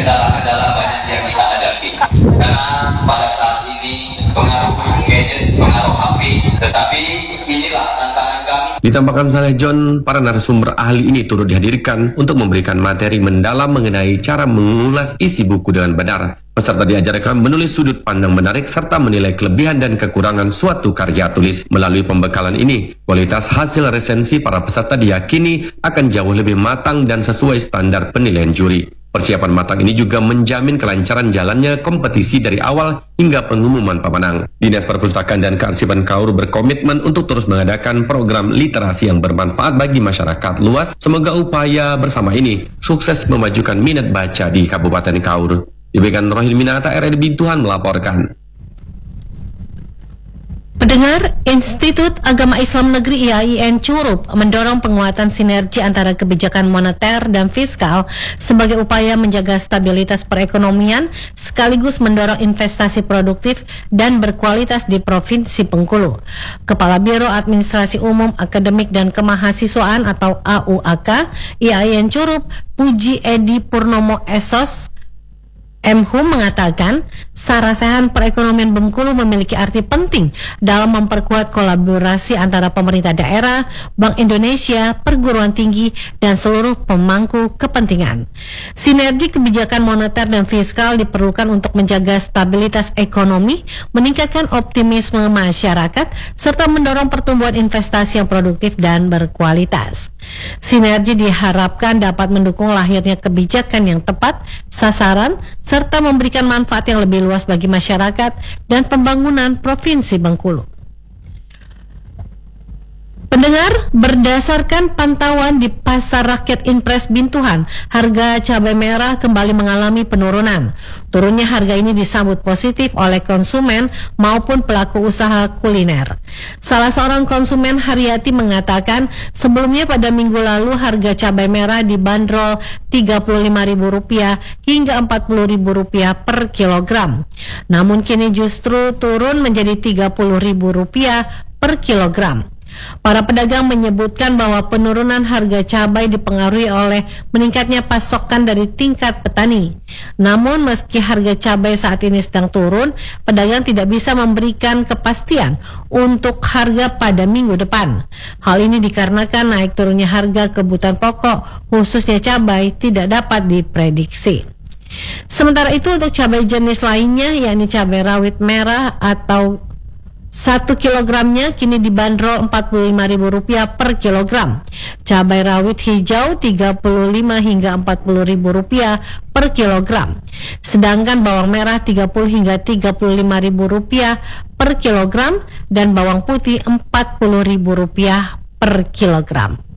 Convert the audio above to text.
kendala-kendala banyak yang kita hadapi. Karena pada saat ini pengaruh gadget, pengaruh HP, tetapi inilah tantangan kami. Ditambahkan Saleh John, para narasumber ahli ini turut dihadirkan untuk memberikan materi mendalam mengenai cara mengulas isi buku dengan benar. Peserta diajarkan menulis sudut pandang menarik serta menilai kelebihan dan kekurangan suatu karya tulis. Melalui pembekalan ini, kualitas hasil resensi para peserta diyakini akan jauh lebih matang dan sesuai standar penilaian juri. Persiapan matang ini juga menjamin kelancaran jalannya kompetisi dari awal hingga pengumuman pemenang. Dinas Perpustakaan dan Kearsipan Kaur berkomitmen untuk terus mengadakan program literasi yang bermanfaat bagi masyarakat luas. Semoga upaya bersama ini sukses memajukan minat baca di Kabupaten Kaur. Demikian Rohil Minata, RRI Bintuhan melaporkan. Pendengar, Institut Agama Islam Negeri IAIN Curup mendorong penguatan sinergi antara kebijakan moneter dan fiskal sebagai upaya menjaga stabilitas perekonomian sekaligus mendorong investasi produktif dan berkualitas di Provinsi Bengkulu. Kepala Biro Administrasi Umum Akademik dan Kemahasiswaan atau AUAK IAIN Curup, Puji Edi Purnomo Esos MHU mengatakan, sarasehan perekonomian Bengkulu memiliki arti penting dalam memperkuat kolaborasi antara pemerintah daerah, Bank Indonesia, perguruan tinggi, dan seluruh pemangku kepentingan. Sinergi kebijakan moneter dan fiskal diperlukan untuk menjaga stabilitas ekonomi, meningkatkan optimisme masyarakat, serta mendorong pertumbuhan investasi yang produktif dan berkualitas. Sinergi diharapkan dapat mendukung lahirnya kebijakan yang tepat, sasaran, serta memberikan manfaat yang lebih luas bagi masyarakat dan pembangunan Provinsi Bengkulu. Pendengar, berdasarkan pantauan di Pasar Rakyat Impres Bintuhan, harga cabai merah kembali mengalami penurunan. Turunnya harga ini disambut positif oleh konsumen maupun pelaku usaha kuliner. Salah seorang konsumen, Haryati, mengatakan sebelumnya pada minggu lalu harga cabai merah dibanderol Rp35.000 hingga Rp40.000 per kilogram. Namun kini justru turun menjadi Rp30.000 per kilogram. Para pedagang menyebutkan bahwa penurunan harga cabai dipengaruhi oleh meningkatnya pasokan dari tingkat petani. Namun meski harga cabai saat ini sedang turun, pedagang tidak bisa memberikan kepastian untuk harga pada minggu depan. Hal ini dikarenakan naik turunnya harga kebutuhan pokok, khususnya cabai, tidak dapat diprediksi. Sementara itu untuk cabai jenis lainnya, yakni cabai rawit merah atau 1 kilogramnya kini dibanderol Rp45.000 per kilogram. Cabai rawit hijau Rp35 hingga Rp40.000 per kilogram. Sedangkan bawang merah Rp30 hingga Rp35.000 per kilogram dan bawang putih Rp40.000 per kilogram.